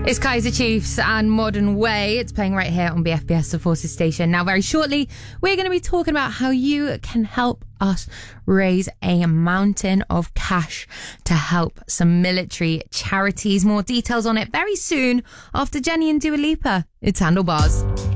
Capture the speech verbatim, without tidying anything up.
It's Kaiser Chiefs and Modern Way. It's playing right here on B F B S, the Forces station. Now, very shortly, we're going to be talking about how you can help us raise a mountain of cash to help some military charities. More details on it very soon after Jenny and Dua Lipa. It's Handlebars.